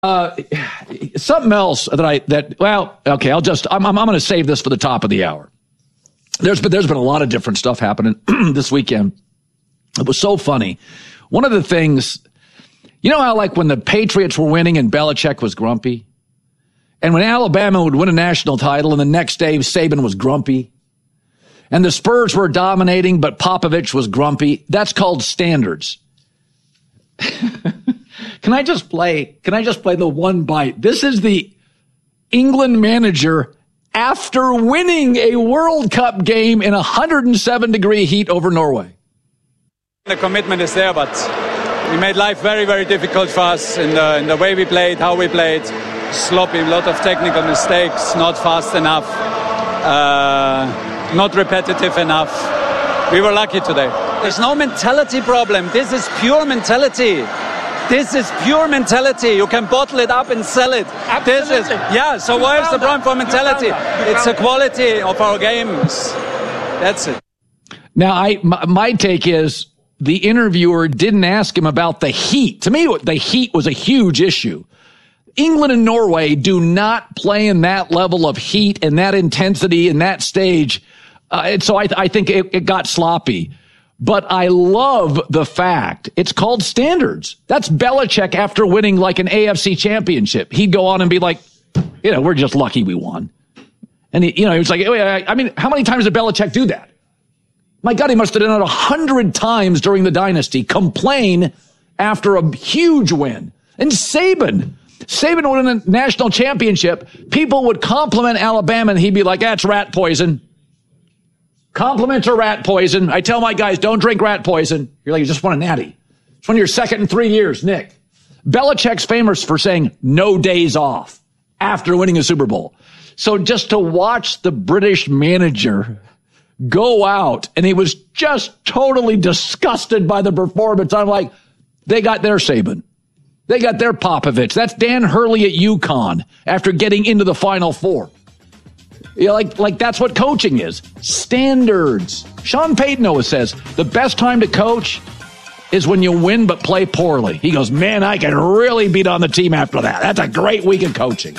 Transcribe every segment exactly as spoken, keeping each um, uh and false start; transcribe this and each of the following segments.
Uh, something else that I that well, okay, I'll just I'm I'm, I'm going to save this for the top of the hour. There's been there's been a lot of different stuff happening this weekend. It was so funny. One of the things, you know how like when the Patriots were winning and Belichick was grumpy, and when Alabama would win a national title and the next day Saban was grumpy, and the Spurs were dominating but Popovich was grumpy. That's called standards. Can I just play? Can I just play the one bite? This is the England manager after winning a World Cup game in one hundred seven degree heat over Norway. The commitment is there, but we made life very, very difficult for us in the in the way we played, how we played. Sloppy, a lot of technical mistakes, not fast enough, uh, not repetitive enough. We were lucky today. There's no mentality problem. This is pure mentality. This is pure mentality. You can bottle it up and sell it. Absolutely. This is, yeah, so you why is the that. problem for mentality? It's the quality of our games. That's it. Now, I my, my take is the interviewer didn't ask him about the heat. To me, the heat was a huge issue. England and Norway do not play in that level of heat and that intensity in that stage. Uh, and so I, I think it, it got sloppy. But I love the fact it's called standards. That's Belichick after winning like an A F C championship. He'd go on and be like, you know, we're just lucky we won. And, he, you know, he was like, I mean, how many times did Belichick do that? My God, he must have done it a hundred times during the dynasty. Complain after a huge win. And Saban, Saban won a national championship. People would compliment Alabama and he'd be like, that's rat poison. Compliments are rat poison. I tell my guys, don't drink rat poison. You're like, you just won a natty. It's one of your second in three years, Nick. Belichick's famous for saying no days off after winning a Super Bowl. So just to watch the British manager go out, and he was just totally disgusted by the performance. I'm like, they got their Saban. They got their Popovich. That's Dan Hurley at UConn after getting into the Final Four. You know, like, like that's what coaching is. Standards. Sean Payton always says, the best time to coach is when you win but play poorly. He goes, man, I can really beat on the team after that. That's a great week of coaching.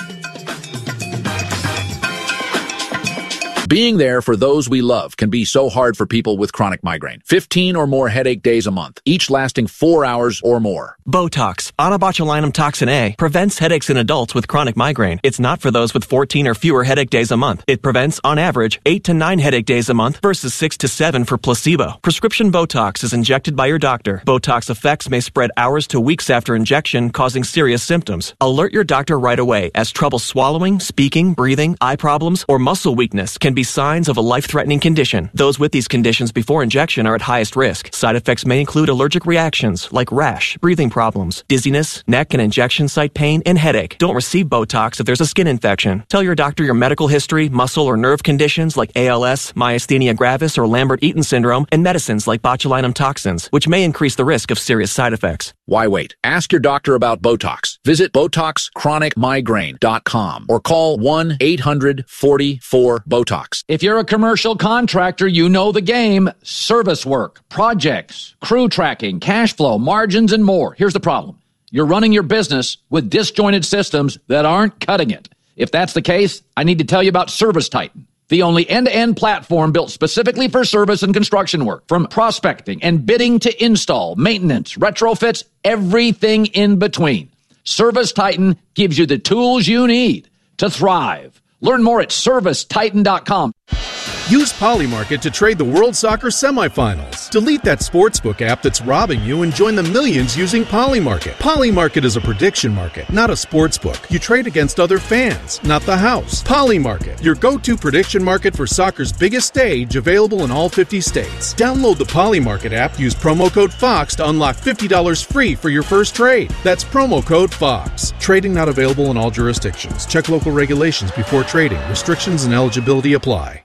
Being there for those we love can be so hard for people with chronic migraine. fifteen or more headache days a month, each lasting four hours or more. Botox, onabotulinum toxin A, prevents headaches in adults with chronic migraine. It's not for those with fourteen or fewer headache days a month. It prevents, on average, eight to nine headache days a month versus six to seven for placebo. Prescription Botox is injected by your doctor. Botox effects may spread hours to weeks after injection, causing serious symptoms. Alert your doctor right away, as trouble swallowing, speaking, breathing, eye problems, or muscle weakness can be signs of a life-threatening condition. Those with these conditions before injection are at highest risk. Side effects may include allergic reactions like rash, breathing problems, dizziness, neck and injection site pain, and headache. Don't receive Botox if there's a skin infection. Tell your doctor your medical history, muscle or nerve conditions like A L S, myasthenia gravis, or Lambert-Eaton syndrome, and medicines like botulinum toxins, which may increase the risk of serious side effects. Why wait? Ask your doctor about Botox. Visit Botox Chronic Migraine dot com or call one eight hundred forty-four BOTOX. If you're a commercial contractor, you know the game. Service work, projects, crew tracking, cash flow, margins, and more. Here's the problem. You're running your business with disjointed systems that aren't cutting it. If that's the case, I need to tell you about ServiceTitan, the only end-to-end platform built specifically for service and construction work. From prospecting and bidding to install, maintenance, retrofits, everything in between. ServiceTitan gives you the tools you need to thrive. Learn more at Service Titan dot com. Use Polymarket to trade the World Soccer semifinals. Delete that sportsbook app that's robbing you and join the millions using Polymarket. Polymarket is a prediction market, not a sportsbook. You trade against other fans, not the house. Polymarket, your go-to prediction market for soccer's biggest stage, available in all fifty states. Download the Polymarket app, use promo code FOX to unlock fifty dollars free for your first trade. That's promo code FOX. Trading not available in all jurisdictions. Check local regulations before trading. Restrictions and eligibility apply.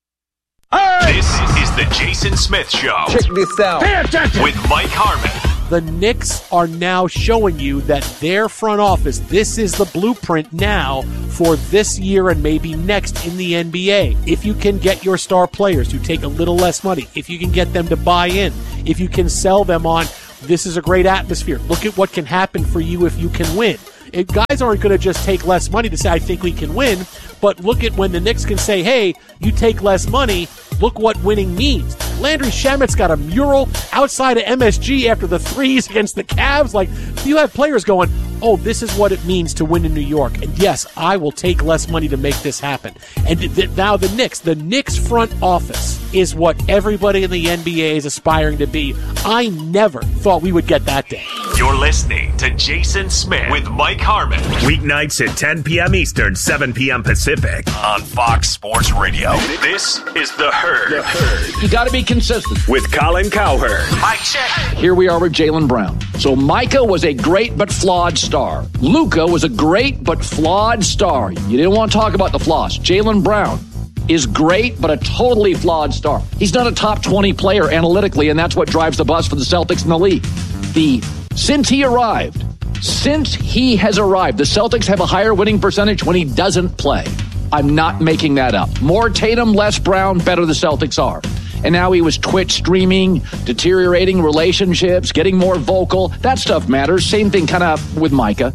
This is the Jason Smith Show. Check this out. With Mike Harmon. The Knicks are now showing you that their front office, this is the blueprint now for this year and maybe next in the N B A. If you can get your star players to take a little less money, if you can get them to buy in, if you can sell them on, this is a great atmosphere. Look at what can happen for you if you can win. It, guys aren't going to just take less money to say, I think we can win. But look at when the Knicks can say, hey, you take less money, look what winning means. Landry Shamet's got a mural outside of M S G after the threes against the Cavs. Like, you have players going, oh, this is what it means to win in New York. And yes, I will take less money to make this happen. And th- th- now the Knicks, the Knicks front office is what everybody in the N B A is aspiring to be. I never thought we would get that day. You're listening to Jason Smith with Mike Harmon. Weeknights at ten p.m. Eastern, seven p.m. Pacific on Fox Sports Radio. This is The Herd. The Herd. You got to be consistent. With Colin Cowherd. Mike check. Here we are with Jaylen Brown. So Micah was a great but flawed star. Luka was a great but flawed star. You didn't want to talk about the flaws. Jaylen Brown is great, but a totally flawed star. He's not a top twenty player analytically, and that's what drives the bus for the Celtics in the league. The since he arrived, since he has arrived, the Celtics have a higher winning percentage when he doesn't play. I'm not making that up. More Tatum, less Brown, better the Celtics are. And now he was Twitch streaming, deteriorating relationships, getting more vocal. That stuff matters. Same thing kind of with Micah.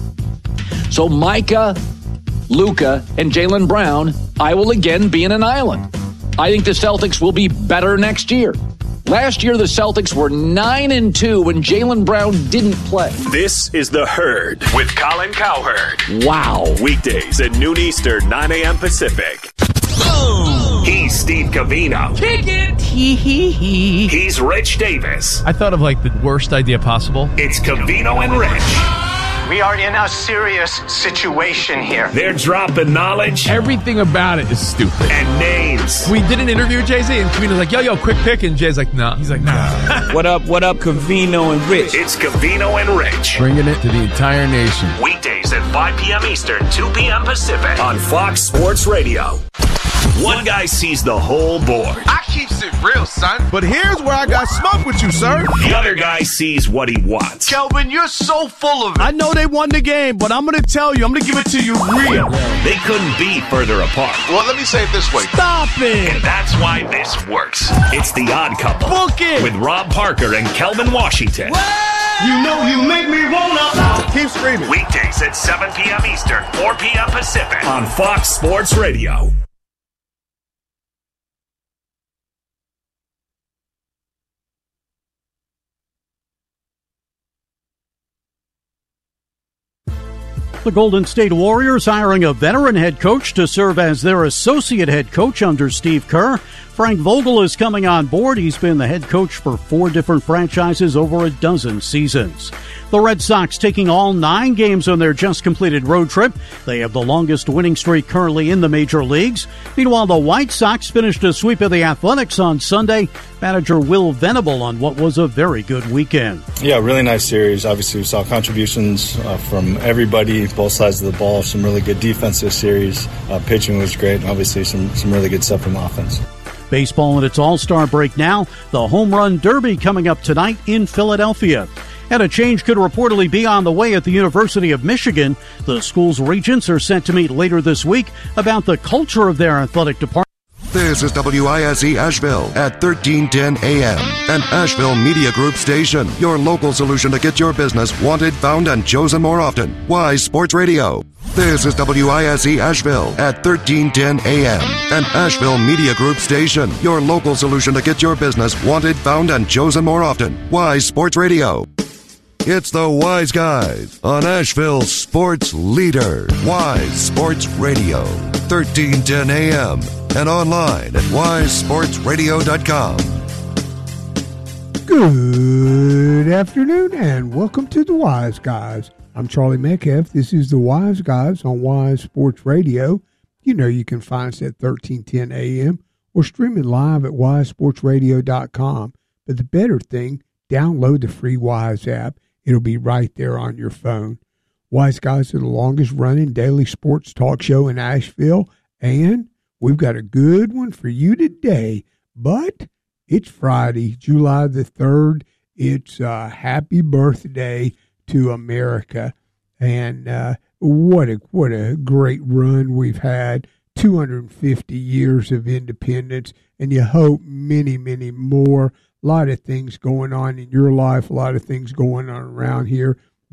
So Micah, Luka, and Jaylen Brown, I will again be in an island. I think the Celtics will be better next year. Last year, the Celtics were nine and two when Jaylen Brown didn't play. This is The Herd with Colin Cowherd. Wow. Weekdays at noon Eastern, nine a.m. Pacific. Boom. He's Steve Covino. Kick it. Hee hee hee. He's Rich Davis. I thought of like the worst idea possible. It's Covino and Rich. We are in a serious situation here. They're dropping knowledge. Everything about it is stupid. And names. We did an interview with Jay-Z, and Covino's like, yo, yo, quick pick. And Jay's like, nah. He's like, nah. What up, what up, Covino and Rich? It's Covino and Rich. Bringing it to the entire nation. Weekdays at five p.m. Eastern, two p.m. Pacific on Fox Sports Radio. One guy sees the whole board. I keeps it real, son. But here's where I got smoke with you, sir. The other guy sees what he wants. Kelvin, you're so full of it. I know they won the game, but I'm going to tell you, I'm going to give it to you real. They couldn't be further apart. Well, let me say it this way. Stop it. And that's why this works. It's The Odd Couple. Book it. With Rob Parker and Kelvin Washington. What? You know you make me wanna. Keep screaming. Weekdays at seven p.m. Eastern, four p.m. Pacific on Fox Sports Radio. The Golden State Warriors hiring a veteran head coach to serve as their associate head coach under Steve Kerr. Frank Vogel is coming on board. He's been the head coach for four different franchises over a dozen seasons. The Red Sox taking all nine games on their just-completed road trip. They have the longest winning streak currently in the major leagues. Meanwhile, the White Sox finished a sweep of the Athletics on Sunday. Manager Will Venable on what was a very good weekend. Yeah, really nice series. Obviously, we saw contributions uh, from everybody, both sides of the ball. Some really good defensive series. Uh, pitching was great, and obviously some, some really good stuff from offense. Baseball in its all-star break now. The Home Run Derby coming up tonight in Philadelphia. And a change could reportedly be on the way at the University of Michigan. The school's regents are set to meet later this week about the culture of their athletic department. This is W I S E Asheville at thirteen ten A M, an Asheville Media Group station. Your local solution to get your business wanted, found, and chosen more often. Wise Sports Radio. This is W I S E Asheville at thirteen ten A M, an Asheville Media Group station. Your local solution to get your business wanted, found, and chosen more often. Wise Sports Radio. It's the Wise Guys on Asheville's sports leader. Wise Sports Radio, thirteen ten A M, and online at wise sports radio dot com. Good afternoon and welcome to the Wise Guys. I'm Charlie Metcalf. This is the Wise Guys on Wise Sports Radio. You know you can find us at thirteen ten A M or streaming live at wise sports radio dot com. But the better thing, download the free Wise app. It'll be right there on your phone. Wise Guys are the longest running daily sports talk show in Asheville, and we've got a good one for you today. But it's Friday, July the third. It's uh, happy birthday to America. And uh, what a what a great run we've had. two hundred fifty years of independence, and you hope many, many more. A lot of things going on in your life, a lot of things going on around here.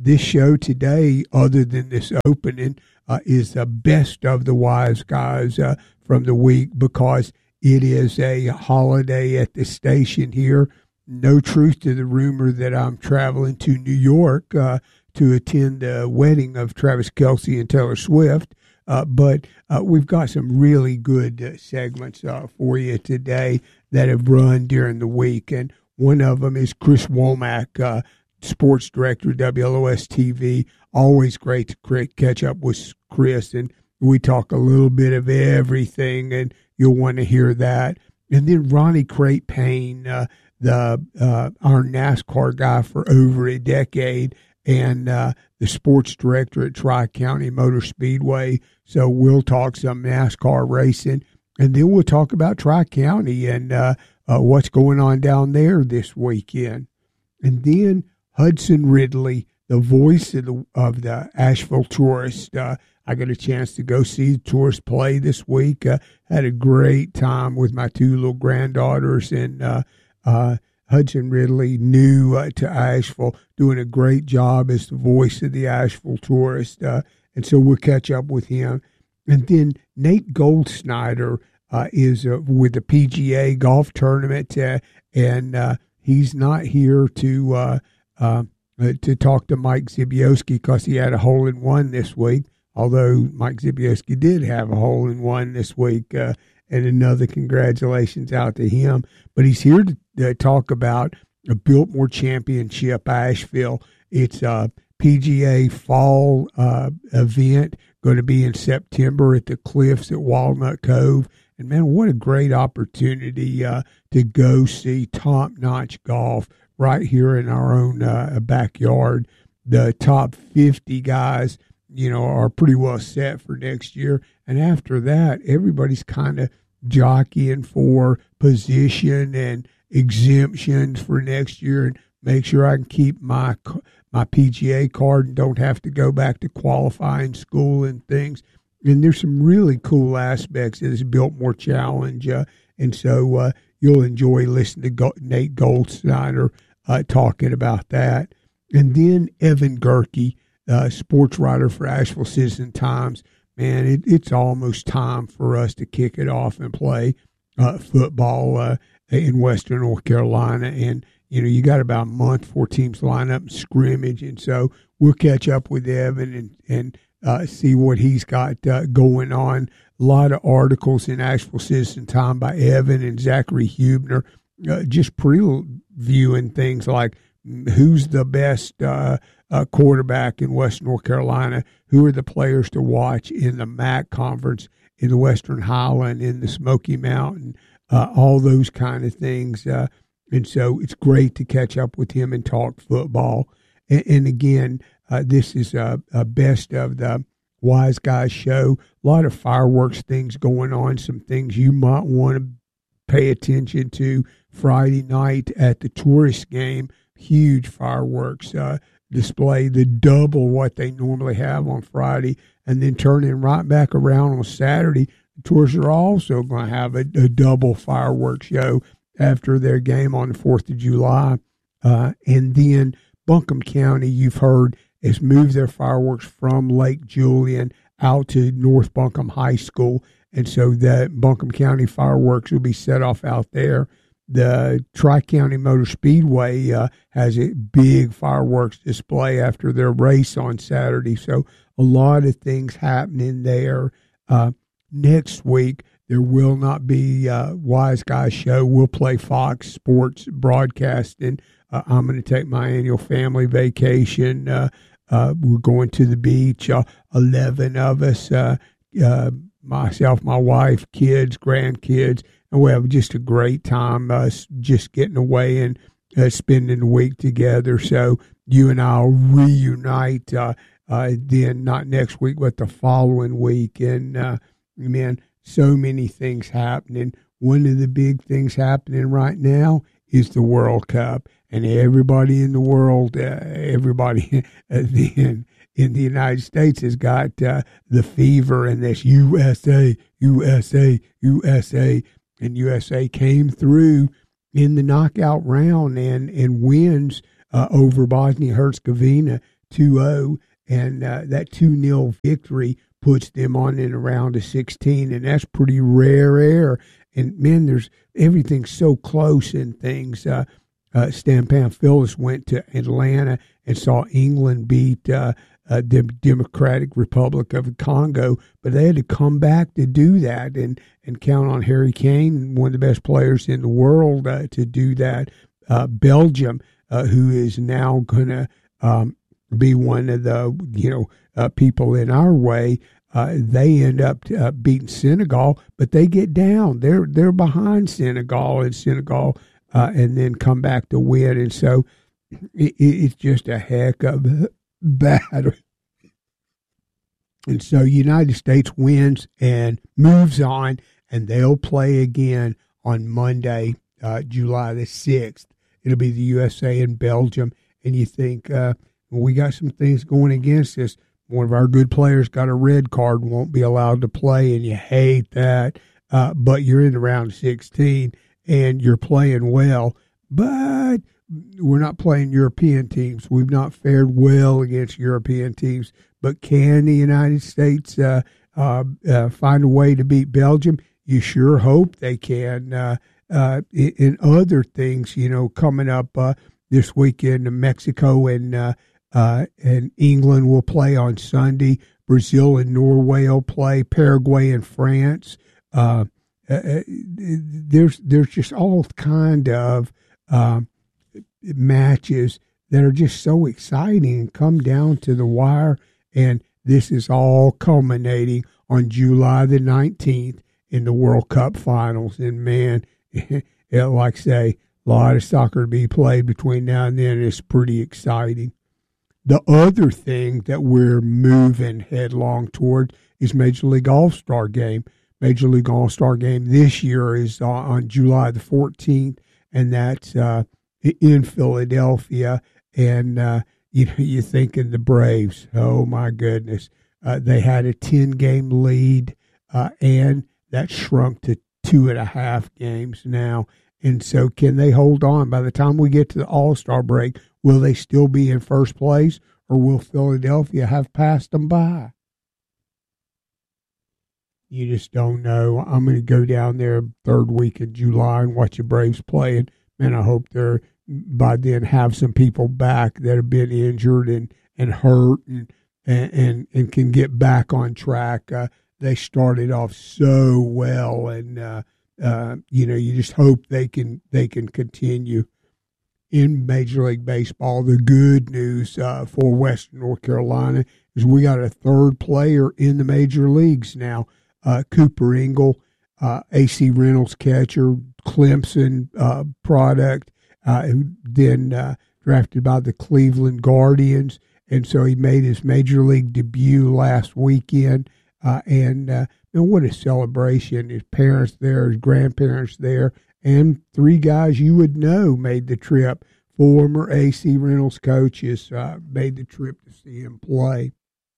this show today, other than this opening, uh, is the best of the Wise Guys uh, from the week because it is a holiday at the station here. No truth to the rumor that I'm traveling to New York uh, to attend the wedding of Travis Kelce and Taylor Swift. Uh, but uh, we've got some really good uh, segments uh, for you today that have run during the week. And one of them is Chris Womack, uh, sports director, W L O S T V. Always great to catch up with Chris. And we talk a little bit of everything, and you'll want to hear that. And then Ronnie Crate Payne, uh, the uh, our NASCAR guy for over a decade, and uh, the sports director at Tri-County Motor Speedway. So we'll talk some NASCAR racing, and then we'll talk about Tri-County and uh, uh, what's going on down there this weekend. And then Hudson Ridley, the voice of the, of the Asheville Tourist. Uh, I got a chance to go see the Tourist play this week. Uh, had a great time with my two little granddaughters, and uh, uh, Hudson Ridley, new uh, to Asheville, doing a great job as the voice of the Asheville Tourist. Uh, and so we'll catch up with him. And then Nate Goldsnyder uh, is uh, with the P G A golf tournament, uh, and uh, he's not here to uh, uh, to talk to Mike Zibioski because he had a hole-in-one this week, although Mike Zibioski did have a hole-in-one this week, uh, and another congratulations out to him. But he's here to uh, talk about a Biltmore Championship Asheville. It's a P G A fall uh, event, going to be in September at the Cliffs at Walnut Cove. And, man, what a great opportunity uh, to go see top-notch golf right here in our own uh, backyard. The top fifty guys, you know, are pretty well set for next year. And after that, everybody's kind of jockeying for position and exemptions for next year and make sure I can keep my my P G A card and don't have to go back to qualifying school and things. And there's some really cool aspects of this Biltmore Challenge. Uh, and so uh, you'll enjoy listening to Go- Nate Goldsnyder uh, talking about that. And then Evan Gerke, uh, sports writer for Asheville Citizen-Times. Man, it, it's almost time for us to kick it off and play uh, football uh, in Western North Carolina. And, you know, you got about a month before teams line up and scrimmage. And so we'll catch up with Evan and, and uh, see what he's got uh, going on. A lot of articles in Asheville Citizen-Times by Evan and Zachary Hubner, uh, just previewing things like who's the best uh, uh, quarterback in Western North Carolina, who are the players to watch in the M A C conference, in the Western Highland, in the Smoky Mountain, uh, all those kind of things. Uh, and so it's great to catch up with him and talk football. And, and again, uh, this is a, a best of the Wise Guys show. A lot of fireworks things going on, some things you might want to pay attention to. Friday night at the Tourist game, huge fireworks uh, display, the double what they normally have on Friday, and then turning right back around on Saturday. The Tourists are also going to have a, a double fireworks show after their game on the fourth of July. Uh, and then Buncombe County, you've heard, has moved their fireworks from Lake Julian out to North Buncombe High School. And so that Buncombe County fireworks will be set off out there. The Tri-County Motor Speedway uh, has a big fireworks display after their race on Saturday. So a lot of things happening there. Uh, next week, there will not be a Wise Guys show. We'll play Fox Sports broadcasting. Uh, I'm going to take my annual family vacation. Uh, uh, we're going to the beach, uh, eleven of us, uh, uh, myself, my wife, kids, grandkids. And we have just a great time uh, just getting away and uh, spending the week together. So you and I will reunite uh, uh, then, not next week, but the following week. And, uh, man, so many things happening. One of the big things happening right now is the World Cup. And everybody in the world, uh, everybody in, in the United States has got uh, the fever and this U S A, U S A, U S A. And U S A came through in the knockout round and, and wins uh, over Bosnia-Herzegovina two oh, and uh, that two nil victory puts them on in a round of sixteen, and that's pretty rare air. And, man, there's everything's so close in things. Uh, uh, Stan Pamphilus went to Atlanta and saw England beat uh, uh, the Democratic Republic of the Congo, but they had to come back to do that and, and count on Harry Kane, one of the best players in the world, uh, to do that. Uh, Belgium, uh, who is now going to um, be one of the, you know, uh, people in our way, Uh, they end up uh, beating Senegal, but they get down. They're they're behind Senegal, and Senegal, uh, and then come back to win. And so it, it's just a heck of a battle. And so United States wins and moves on, and they'll play again on Monday, uh, July the sixth. It'll be the U S A and Belgium. And you think, uh, well, we got some things going against us. One of our good players got a red card, won't be allowed to play, and you hate that. Uh, but you're in the round sixteen, and you're playing well. But we're not playing European teams. We've not fared well against European teams. But can the United States uh, uh, uh, find a way to beat Belgium? You sure hope they can. Uh, uh, in, in other things, you know, coming up uh, this weekend, Mexico and uh, Uh, and England will play on Sunday. Brazil and Norway will play. Paraguay and France. Uh, uh, there's there's just all kind of uh, matches that are just so exciting and come down to the wire. And this is all culminating on July the nineteenth in the World Cup finals. And man, it, like I say, a lot of soccer to be played between now and then. It's pretty exciting. The other thing that we're moving headlong toward is Major League All-Star Game. Major League All-Star Game this year is on, on July the fourteenth, and that's uh, in Philadelphia. And uh, you know, you're thinking the Braves, oh my goodness, uh, they had a ten-game lead, uh, and that shrunk to two and a half games now. And so can they hold on? By the time we get to the All-Star break, will they still be in first place, or will Philadelphia have passed them by? You just don't know. I'm going to go down there third week in July and watch the Braves play. And, man, I hope they're by then have some people back that have been injured and, and hurt and, and, and can get back on track. Uh, they started off so well, and, uh, uh, you know, you just hope they can they can continue. In Major League Baseball, the good news uh, for Western North Carolina is we got a third player in the major leagues now. Uh, Cooper Ingle, uh, A C Reynolds catcher, Clemson uh, product, uh, who then uh, drafted by the Cleveland Guardians. And so he made his major league debut last weekend. Uh, and, uh, and what a celebration. His parents there, his grandparents there. And three guys you would know made the trip. Former A C Reynolds coaches uh, made the trip to see him play.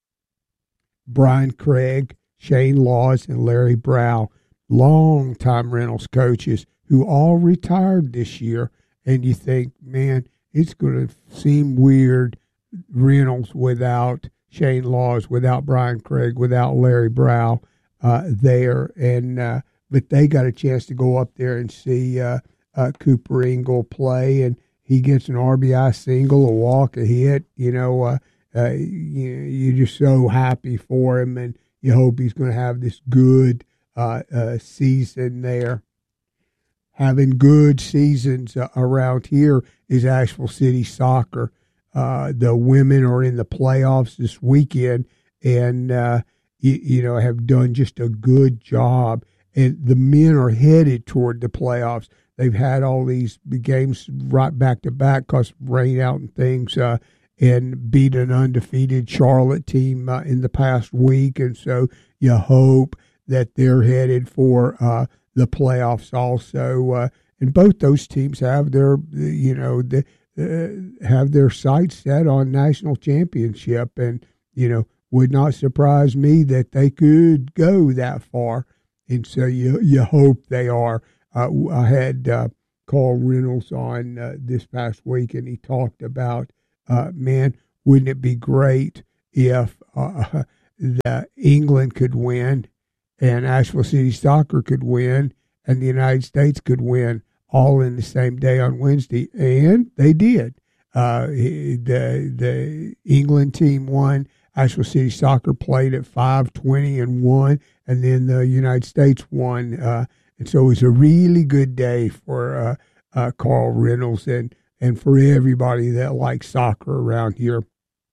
Brian Craig, Shane Laws, and Larry Brow, longtime Reynolds coaches who all retired this year. And you think, man, it's going to seem weird, Reynolds without Shane Laws, without Brian Craig, without Larry Brow uh, there. And uh, but they got a chance to go up there and see uh, uh, Cooper Ingle play, and he gets an R B I single, a walk, a hit. You know, uh, uh, you, you're just so happy for him, and you hope he's going to have this good uh, uh, season there. Having good seasons uh, around here is Asheville City Soccer. Uh, the women are in the playoffs this weekend, and uh, you, you know have done just a good job. And the men are headed toward the playoffs. They've had all these games right back to back because of rain out and things, uh, and beat an undefeated Charlotte team uh, in the past week. And so you hope that they're headed for uh, the playoffs also. Uh, and both those teams have their, you know, the, uh, have their sights set on national championship, and you know would not surprise me that they could go that far. And so you you hope they are. Uh, I had uh, Carl Reynolds on uh, this past week, and he talked about, uh, man, wouldn't it be great if uh, the England could win and Asheville City Soccer could win and the United States could win all in the same day on Wednesday? And they did. Uh, the the England team won. Asheville City Soccer played at five twenty and won, and then the United States won. Uh, and so it was a really good day for uh, uh, Carl Reynolds and, and for everybody that likes soccer around here.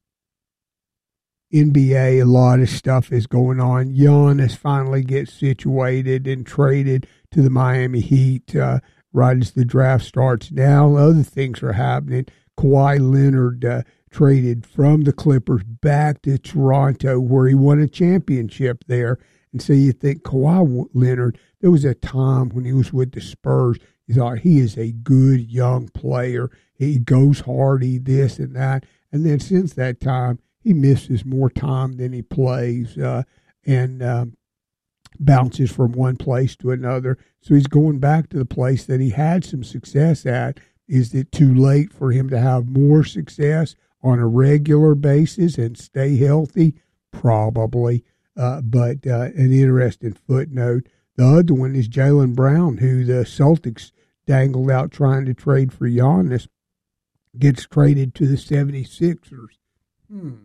N B A, a lot of stuff is going on. Giannis finally gets situated and traded to the Miami Heat uh, right as the draft starts. Now other things are happening. Kawhi Leonard uh, traded from the Clippers back to Toronto, where he won a championship there. And so you think Kawhi Leonard, there was a time when he was with the Spurs, you thought he is a good young player. He goes hard, he this and that. And then since that time, he misses more time than he plays uh, and um, bounces from one place to another. So he's going back to the place that he had some success at. Is it too late for him to have more success on a regular basis and stay healthy? Probably. Uh, but uh, an interesting footnote. The other one is Jaylen Brown, who the Celtics dangled out trying to trade for Giannis, gets traded to the seventy-sixers. Hmm.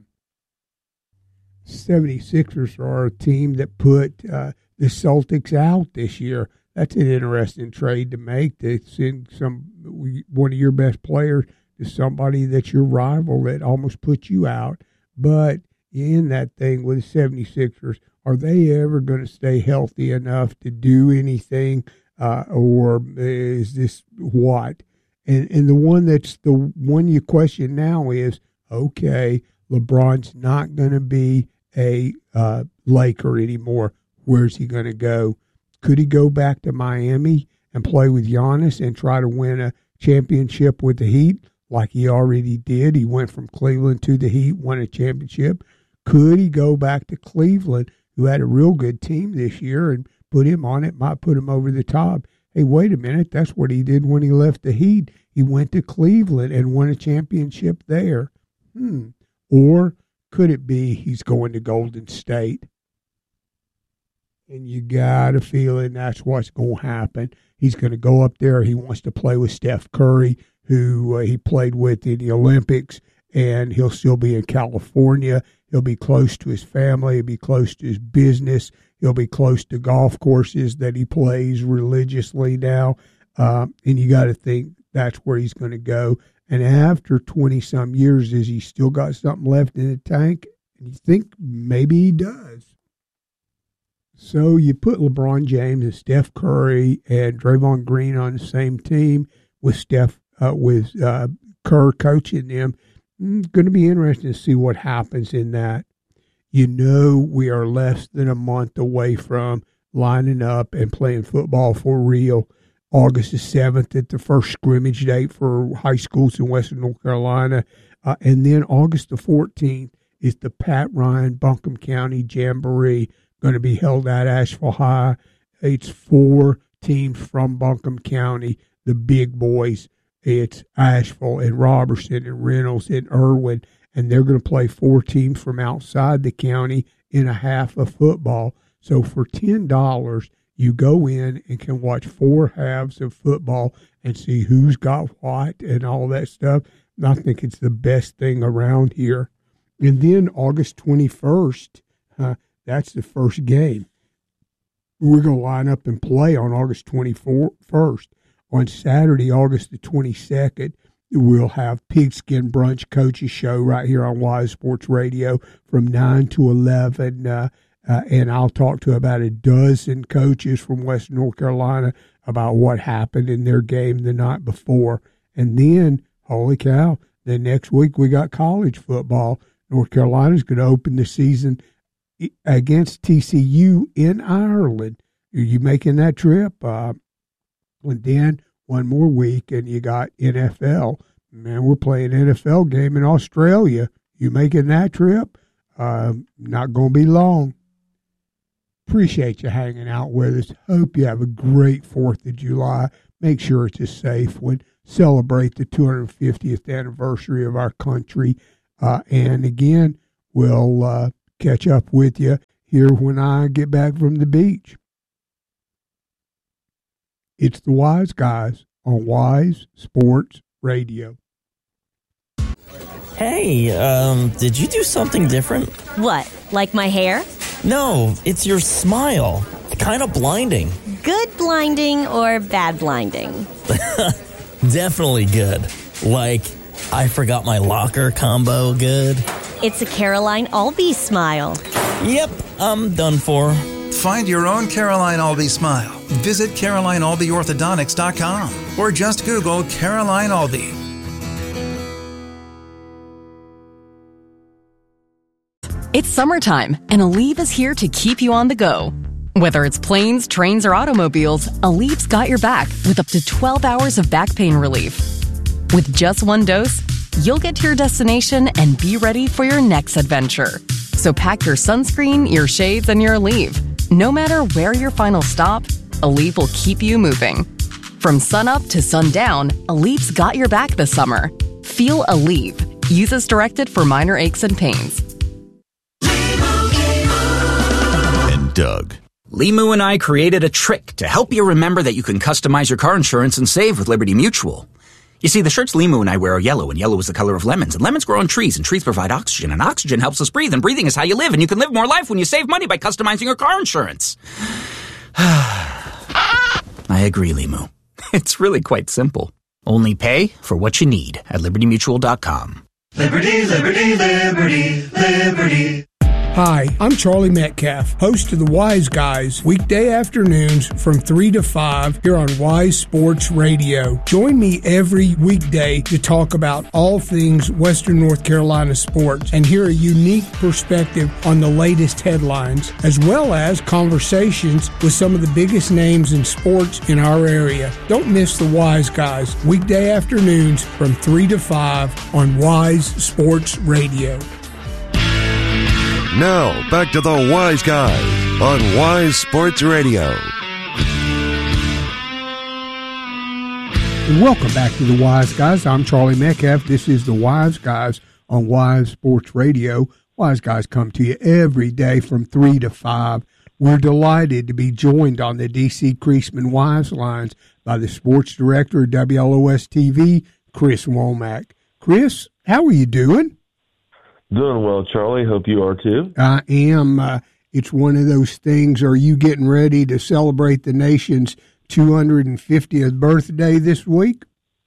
seventy-sixers are a team that put uh, the Celtics out this year. That's an interesting trade to make, to send some one of your best players to somebody that's your rival that almost put you out. But in that thing with the seventy-sixers, are they ever going to stay healthy enough to do anything, uh, or is this what? And and the one that's the one you question now is, okay, LeBron's not going to be a uh, Laker anymore. Where's he going to go? Could he go back to Miami and play with Giannis and try to win a championship with the Heat like he already did? He went from Cleveland to the Heat, won a championship. Could he go back to Cleveland, who had a real good team this year, and put him on it, might put him over the top? Hey, wait a minute, that's what he did when he left the Heat. He went to Cleveland and won a championship there. Hmm. Or could it be he's going to Golden State? And you got a feeling that's what's going to happen. He's going to go up there. He wants to play with Steph Curry, who uh, he played with in the Olympics, and he'll still be in California. He'll be close to his family. He'll be close to his business. He'll be close to golf courses that he plays religiously now. Um, and you got to think that's where he's going to go. And after twenty-some years, is he still got something left in the tank? And you think maybe he does. So you put LeBron James and Steph Curry and Draymond Green on the same team with Steph, uh, with uh, Kerr coaching them. It's going to be interesting to see what happens in that. You know, we are less than a month away from lining up and playing football for real. August the seventh at the first scrimmage date for high schools in Western North Carolina. Uh, and then August the fourteenth is the Pat Ryan Buncombe County Jamboree, going to be held at Asheville High. It's four teams from Buncombe County, the big boys. It's Asheville and Robertson and Reynolds and Irwin, and they're going to play four teams from outside the county in a half of football. So for ten dollars, you go in and can watch four halves of football and see who's got what and all that stuff. And I think it's the best thing around here. And then August twenty-first, uh, that's the first game. We're going to line up and play on August twenty-first. On Saturday, August the twenty-second, we'll have Pigskin Brunch Coaches Show right here on Wise Sports Radio from nine to eleven. Uh, uh, and I'll talk to about a dozen coaches from Western North Carolina about what happened in their game the night before. And then, holy cow, the next week we got college football. North Carolina's going to open the season against T C U in Ireland. Are you making that trip? Uh, and then one more week, and you got N F L. Man, we're playing an N F L game in Australia. You making that trip? Uh, not going to be long. Appreciate you hanging out with us. Hope you have a great fourth of July. Make sure it's a safe one. Celebrate the two hundred fiftieth anniversary of our country. Uh, and again, we'll uh, catch up with you here when I get back from the beach. It's the Wise Guys on Wise Sports Radio. Hey, um, did you do something different? What, like my hair? No, it's your smile. Kind of blinding. Good blinding or bad blinding? Definitely good. Like, I forgot my locker combo good. It's a Caroline Albee smile. Yep, I'm done for. Find your own Caroline Albee smile. Visit Caroline Albee Orthodontics dot com or just Google Caroline Albee. It's summertime, and Aleve is here to keep you on the go. Whether it's planes, trains, or automobiles, Aleve's got your back with up to twelve hours of back pain relief. With just one dose, you'll get to your destination and be ready for your next adventure. So pack your sunscreen, your shades, and your Aleve. No matter where your final stop, Aleve will keep you moving. From sunup to sundown, Aleve's got your back this summer. Feel Aleve. Use as directed for minor aches and pains. And Doug. Limu and I created a trick to help you remember that you can customize your car insurance and save with Liberty Mutual. You see, the shirts Limu and I wear are yellow, and yellow is the color of lemons, and lemons grow on trees, and trees provide oxygen, and oxygen helps us breathe, and breathing is how you live, and you can live more life when you save money by customizing your car insurance. I agree, Limu. It's really quite simple. Only pay for what you need at liberty mutual dot com. Liberty, liberty, liberty, liberty. Hi, I'm Charlie Metcalf, host of the Wise Guys, weekday afternoons from three to five here on Wise Sports Radio. Join me every weekday to talk about all things Western North Carolina sports and hear a unique perspective on the latest headlines, as well as conversations with some of the biggest names in sports in our area. Don't miss the Wise Guys, weekday afternoons from three to five on Wise Sports Radio. Now, back to the Wise Guys on Wise Sports Radio. And welcome back to the Wise Guys. I'm Charlie Metcalf. This is the Wise Guys on Wise Sports Radio. Wise Guys come to you every day from three to five. We're delighted to be joined on the D C Creasman Wise Lines by the sports director of W L O S T V, Chris Womack. Chris, how are you doing? Doing well, Charlie. Hope you are too. I am. Uh, it's one of those things. Are you getting ready to celebrate the nation's two hundred fiftieth birthday this week?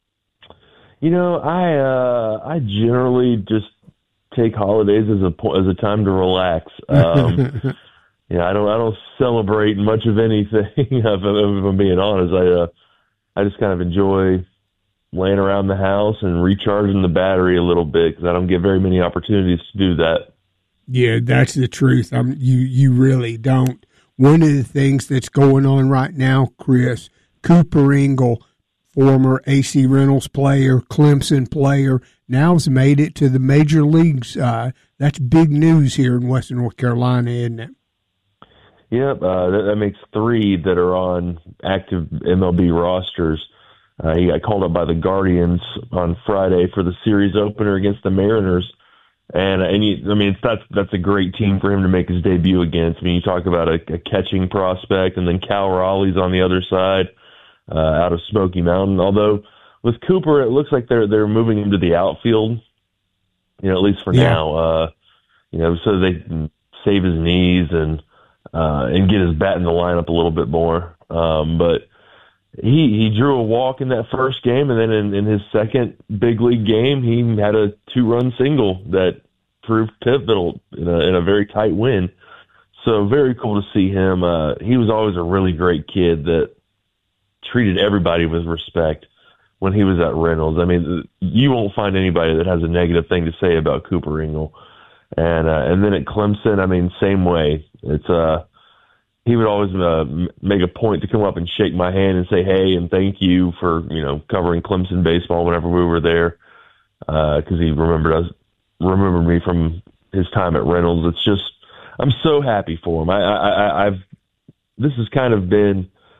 You know, I uh, I generally just take holidays as a as a time to relax. Um, yeah, I don't I don't celebrate much of anything. if, if I'm being honest, I uh, I just kind of enjoy laying around the house and recharging the battery a little bit because I don't get very many opportunities to do that. Yeah, that's the truth. I'm, you you really don't. One of the things that's going on right now, Chris, Cooper Ingle, former A C Reynolds player, Clemson player, now has made it to the major leagues. Uh, that's big news here in Western North Carolina, isn't it? Yep, uh, that, that makes three that are on active M L B rosters. Uh, he got called up by the Guardians on Friday for the series opener against the Mariners. And, and you, I mean, it's, that's, that's a great team for him to make his debut against. I mean, you talk about a, a catching prospect, and then Cal Raleigh's on the other side uh, out of Smoky Mountain. Although with Cooper, it looks like they're they're moving him to the outfield, you know, at least for yeah. now, uh, you know, so they can save his knees and uh, and get his bat in the lineup a little bit more. Um, but He he drew a walk in that first game, and then in, in his second big league game, he had a two-run single that proved pivotal in a, in a very tight win. So very cool to see him. Uh, he was always a really great kid that treated everybody with respect when he was at Reynolds. I mean, you won't find anybody that has a negative thing to say about Cooper Ingle. And uh, and then at Clemson, I mean, same way. It's uh. He would always uh, make a point to come up and shake my hand and say, hey, and thank you for, you know, covering Clemson baseball whenever we were there. Uh, cause he remembered us, remembered me from his time at Reynolds. It's just, I'm so happy for him. I, I, I I've, this has kind of been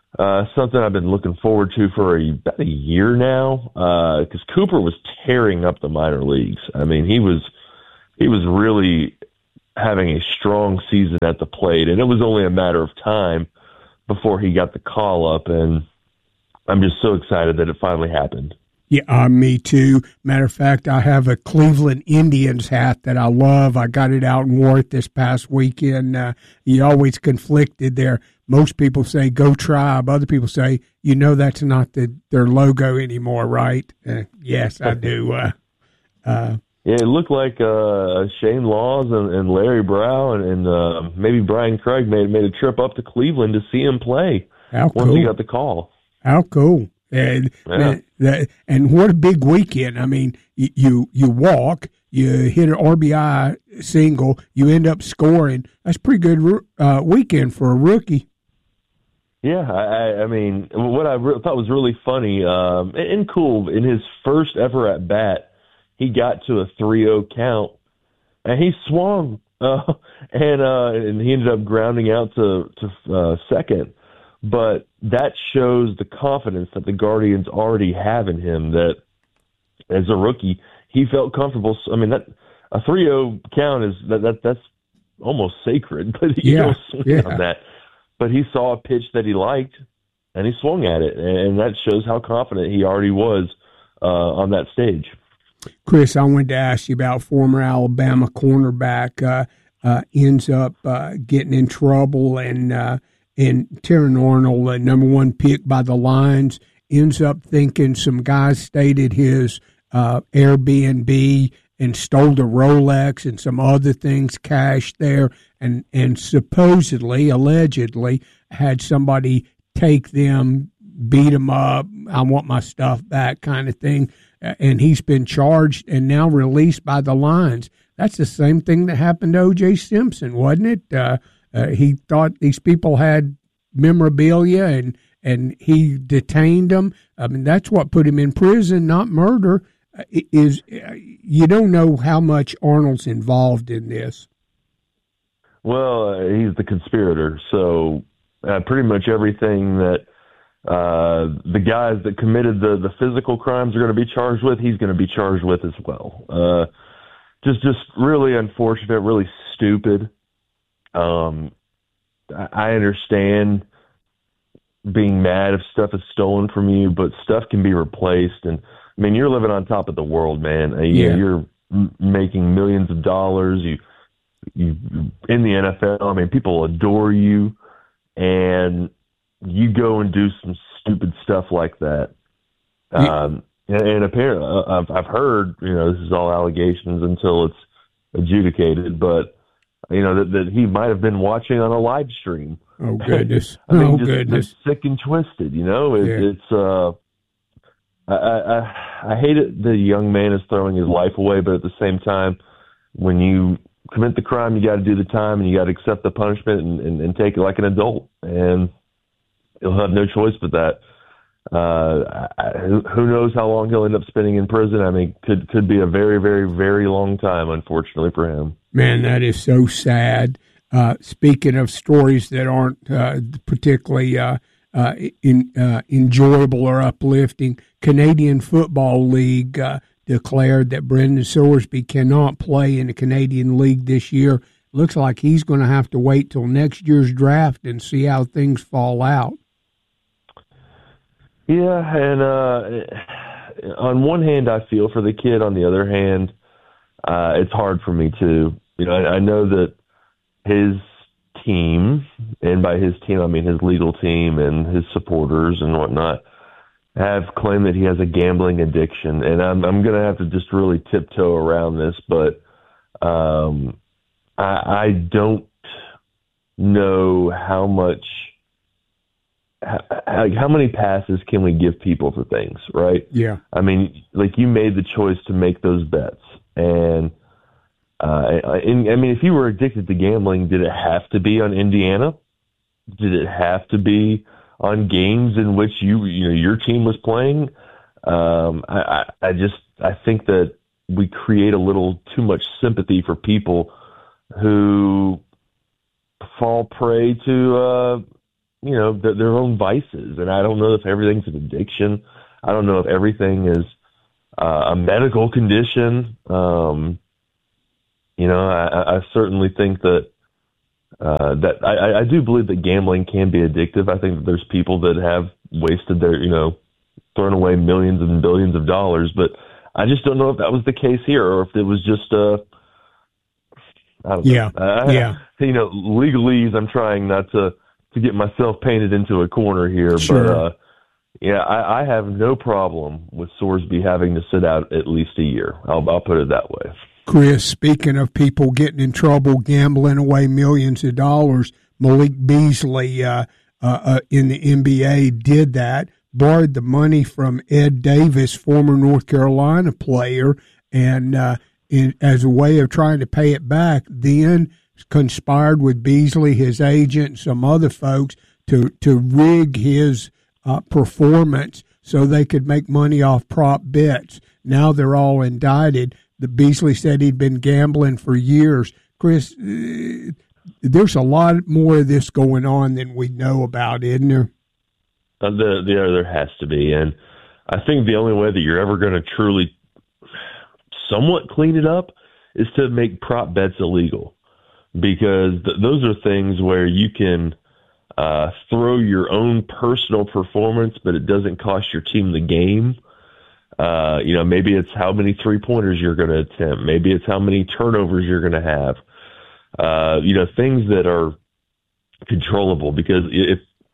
uh, something I've been looking forward to for a, about a year now, because uh, Cooper was tearing up the minor leagues. I mean, he was he was really having a strong season at the plate, and it was only a matter of time before he got the call up, and I'm just so excited that it finally happened. Yeah, uh, me too. Matter of fact, I have a Cleveland Indians hat that I love. I got it out and wore it this past weekend. Uh, you always conflicted there. Most people say, go Tribe. Other people say, you know that's not the, their logo anymore, right? Uh, yes, I do. Uh, uh, yeah, it looked like uh, Shane Laws and, and Larry Brow and, and uh, maybe Brian Craig made, made a trip up to Cleveland to see him play How once cool. he got the call. How cool. And, yeah. and and what a big weekend. I mean, you you walk, you hit an R B I single, you end up scoring. That's a pretty good uh, weekend for a rookie. Yeah, I, I mean, what I re- thought was really funny um, and, and cool, in his first ever at bat, he got to a three oh count, and he swung, uh, and uh, and he ended up grounding out to, to uh, second. But that shows the confidence that the Guardians already have in him, that as a rookie, he felt comfortable. I mean, that a three oh count is that, that that's almost sacred, but you yeah, don't swing yeah. on that. But he saw a pitch that he liked, and he swung at it, and that shows how confident he already was uh, on that stage. Chris, I wanted to ask you about former Alabama cornerback uh, uh, ends up uh, getting in trouble, and uh, and Terran Arnold, uh, number one pick by the Lions, ends up thinking some guys stayed at his uh, Airbnb and stole the Rolex and some other things cashed there, and, and supposedly, allegedly, had somebody take them, beat them up, I want my stuff back kind of thing, and he's been charged and now released by the Lions. That's the same thing that happened to O J Simpson, wasn't it? Uh, uh, he thought these people had memorabilia, and, and he detained them. I mean, that's what put him in prison, not murder. Is you don't know how much Arnold's involved in this. Well, uh, he's the conspirator, so uh, pretty much everything that uh, the guys that committed the, the physical crimes are going to be charged with, he's going to be charged with as well. Uh, just, just really unfortunate, really stupid. Um, I, I understand being mad if stuff is stolen from you, but stuff can be replaced, and I mean, you're living on top of the world, man. Uh, you, yeah. You're m- making millions of dollars. You, you in the N F L. I mean, people adore you, and you go and do some stupid stuff like that. Yeah. Um, and, and apparently, uh, I've, I've heard, you know, this is all allegations until it's adjudicated, but you know that, that he might have been watching on a live stream. Oh goodness! I mean, oh just, goodness! Just sick and twisted. You know, it, yeah. it's. Uh, I, I I hate it the young man is throwing his life away, but at the same time, when you commit the crime, you got to do the time, and you got to accept the punishment and, and, and take it like an adult. And he'll have no choice but that. Uh, I, who knows how long he'll end up spending in prison? I mean, could could be a very, very, very long time, unfortunately for him. Man, that is so sad. Uh, speaking of stories that aren't uh, particularly uh, uh, in, uh, enjoyable or uplifting, Canadian Football League uh, declared that Brendan Sorsby cannot play in the Canadian League this year. Looks like he's going to have to wait till next year's draft and see how things fall out. Yeah, and uh, on one hand, I feel for the kid. On the other hand, uh, it's hard for me too. You know, I, I know that his team, and by his team I mean his legal team and his supporters and whatnot, have claimed that he has a gambling addiction, and I'm I'm going to have to just really tiptoe around this, but um, I, I don't know how much, how, how many passes can we give people for things, right? Yeah. I mean, like, you made the choice to make those bets, and uh, and, I mean, if you were addicted to gambling, did it have to be on Indiana? Did it have to be on games in which you, you know, your team was playing? Um, I, I, I just, I think that we create a little too much sympathy for people who fall prey to, uh, you know, th- their own vices. And I don't know if everything's an addiction. I don't know if everything is uh, a medical condition. Um, you know, I, I certainly think that uh, that I, I do believe that gambling can be addictive. I think that there's people that have wasted their, you know, thrown away millions and billions of dollars, but I just don't know if that was the case here or if it was just uh I don't yeah, know. Uh, yeah. You know, legalese, I'm trying not to, to get myself painted into a corner here, Sure. but uh, yeah, I, I have no problem with Sorsby having to sit out at least a year. I'll, I'll put it that way. Chris, speaking of people getting in trouble gambling away millions of dollars, Malik Beasley uh, uh, uh, in the N B A did that, borrowed the money from Ed Davis, former North Carolina player, and uh, in, as a way of trying to pay it back, then conspired with Beasley, his agent, and some other folks to, to rig his uh, performance so they could make money off prop bets. Now they're all indicted. The Beasley said he'd been gambling for years. Chris, uh, there's a lot more of this going on than we know about, isn't there? Uh, the, the, there has to be, and I think the only way that you're ever going to truly somewhat clean it up is to make prop bets illegal, because th- those are things where you can uh, throw your own personal performance, but it doesn't cost your team the game. Uh, you know, maybe it's how many three-pointers you're going to attempt. Maybe it's how many turnovers you're going to have. Uh, you know, things that are controllable, because if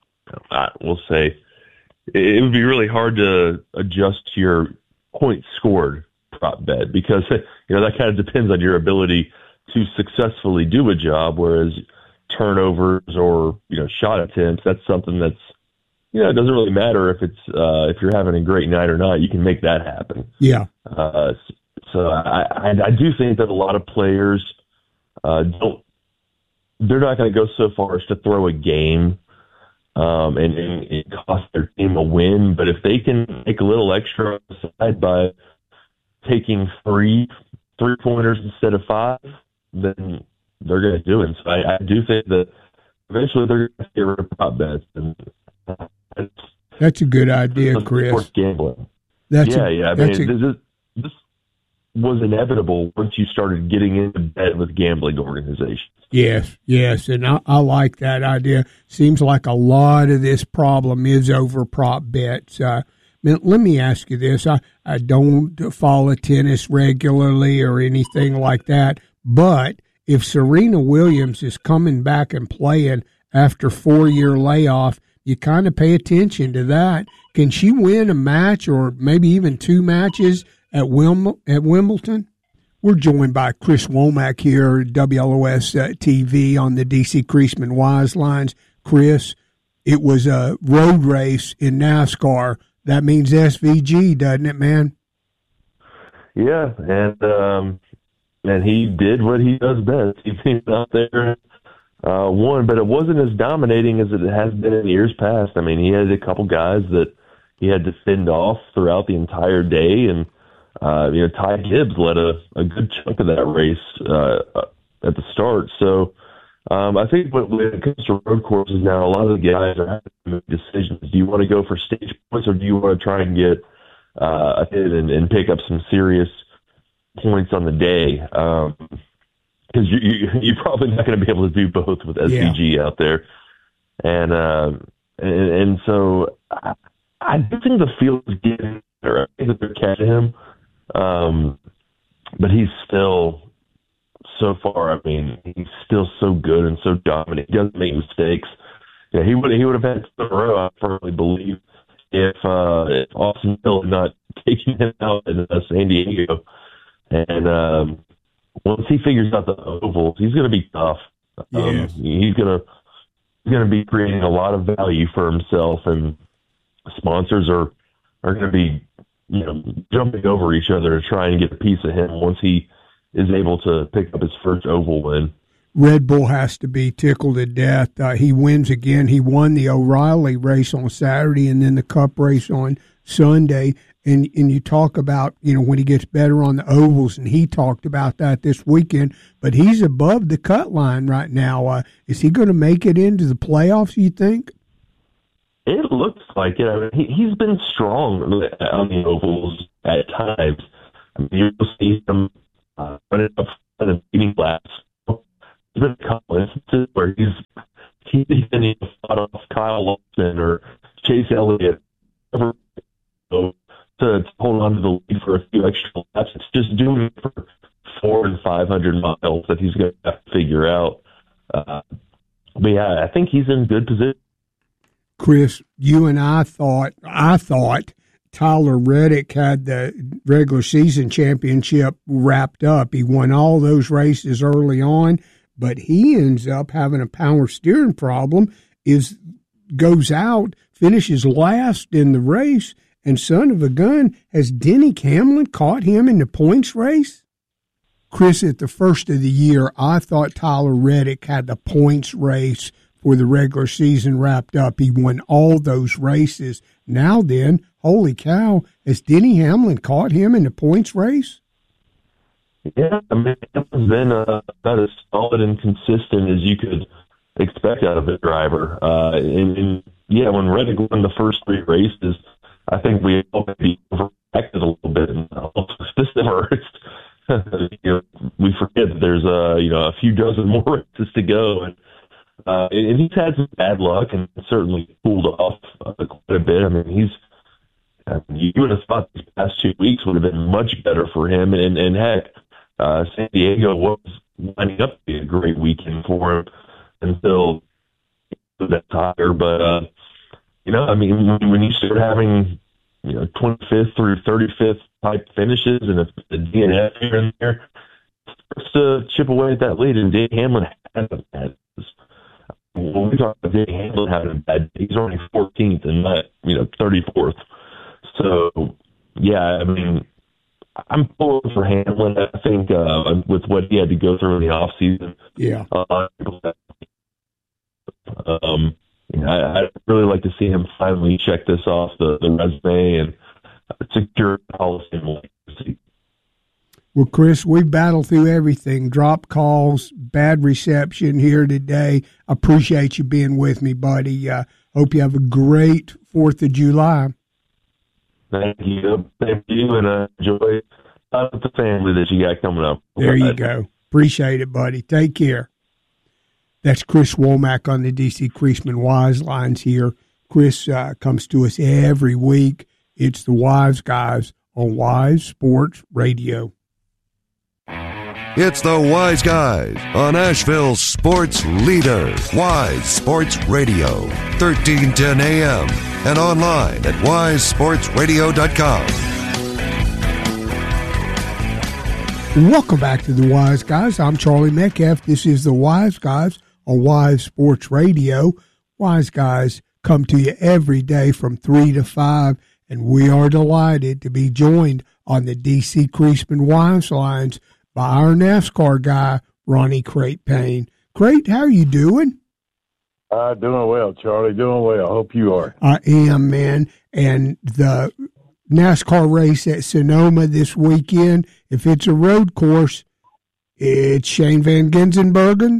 I will say it would be really hard to adjust your points scored prop bet, because, you know, that kind of depends on your ability to successfully do a job, whereas turnovers or, you know, shot attempts, that's something that's, you know, it doesn't really matter if it's uh, if you're having a great night or not. You can make that happen. Yeah. Uh, so I, I, I do think that a lot of players uh, don't. They're not going to go so far as to throw a game um, and, and it cost their team a win. But if they can make a little extra on the side by taking three three pointers instead of five, then they're going to do it. So I, I do think that eventually they're going to get rid of prop bets. And uh, that's a good idea, Chris. Gambling. That's yeah, a, yeah. I that's mean, a, this, this was inevitable once you started getting into bed with gambling organizations. Yes, yes, and I, I like that idea. Seems like a lot of this problem is over prop bets. Uh, let me ask you this. I, I don't follow tennis regularly or anything like that, but if Serena Williams is coming back and playing after four-year layoff, you kind of pay attention to that. Can she win a match or maybe even two matches at Wim- at Wimbledon? We're joined by Chris Womack here at W L O S uh, T V on the D C Creasman Wise Lines. Chris, it was a road race in NASCAR. That means S V G, doesn't it, man? Yeah, and um, and he did what he does best. He went out there uh, won, but it wasn't as dominating as it has been in years past. I mean, he had a couple guys that he had to fend off throughout the entire day, and uh, you know, Ty Gibbs led a, a good chunk of that race uh, at the start. So um, I think when it comes to road courses now, a lot of the guys are having to make decisions. Do you want to go for stage points, or do you want to try and get uh, ahead and, and pick up some serious points on the day? Um, Because you, you, you're probably not going to be able to do both with S V G yeah. out there, and, uh, and and so I, I do think the field is getting better. I think that they're catching him, um, but he's still so far. I mean, he's still so good and so dominant. He doesn't make mistakes. Yeah, he would he would have had two in a row, I firmly believe, if uh, if Austin Hill had not taken him out in uh, San Diego, and. Um, Once he figures out the ovals, he's going to be tough. Um, yes. He's going to he's going to be creating a lot of value for himself, and sponsors are are going to be, you know, jumping over each other to try and get a piece of him once he is able to pick up his first oval win. Red Bull has to be tickled to death. Uh, he wins again. He won the O'Reilly race on Saturday and then the Cup race on Sunday. And and you talk about, you know, when he gets better on the ovals, and he talked about that this weekend, but he's above the cut line right now. Uh, is he going to make it into the playoffs, you think? It looks like it. I mean, he, he's been strong on the ovals at times. I mean, you'll see him uh, running up front and beating laps. There's been a couple instances where he's he's been fought off Kyle Larson or Chase Elliott to, to hold on to the lead for a few extra laps. It's just doing it for four and five hundred miles that he's going to have to figure out. Uh, but yeah, I think he's in good position. Chris, you and I thought, I thought Tyler Reddick had the regular season championship wrapped up. He won all those races early on, but he ends up having a power steering problem, is goes out, finishes last in the race, and son of a gun, has Denny Hamlin caught him in the points race? Chris, at the first of the year, I thought Tyler Reddick had the points race for the regular season wrapped up. He won all those races. Now then, holy cow, has Denny Hamlin caught him in the points race? Yeah, I mean, it's been uh, about as solid and consistent as you could expect out of a driver. Uh, and, and yeah, when Reddick won the first three races, I think we all maybe overreacted a little bit. And also, you know, we forget that there's uh, you know a few dozen more races to go, and uh, and he's had some bad luck and certainly cooled off uh, quite a bit. I mean, he's I mean, you would have thought these past two weeks would have been much better for him, and and heck, uh, San Diego was lining up to be a great weekend for him until that tire. But uh, you know, I mean, when, when you start having you know twenty-fifth through thirty-fifth type finishes and a, a D N F here and there, it starts to chip away at that lead. And Denny Hamlin had a bad. When we talk about Denny Hamlin having a bad day, he's only fourteenth and not you know thirty-fourth. So yeah, I mean, I'm pulling for Hamlin. I think uh, with what he had to go through in the off season, yeah. Uh, um, you know, I, I'd really like to see him finally check this off the, the resume and secure policy and legacy. Well, Chris, we battled through everything. Drop calls, bad reception here today. Appreciate you being with me, buddy. Uh, hope you have a great fourth of July. Thank you. Thank you, and uh, enjoy uh, the family that you got coming up. There you go. Appreciate it, buddy. Take care. That's Chris Womack on the D C Creasman Wise Lines here. Chris uh, comes to us every week. It's the Wise Guys on Wise Sports Radio. It's the Wise Guys on Asheville's sports leader, Wise Sports Radio, thirteen ten A M, and online at wise sports radio dot com. Welcome back to the Wise Guys. I'm Charlie Metcalf. This is the Wise Guys on Wise Sports Radio. Wise Guys come to you every day from three to five, and we are delighted to be joined on the D C Creasman Wise Lines by our NASCAR guy, Ronnie Crate Payne. Crate, how are you doing? Uh, doing well, Charlie. Doing well. Hope you are. I am, man. And the NASCAR race at Sonoma this weekend, if it's a road course, it's Shane Van Gisbergen.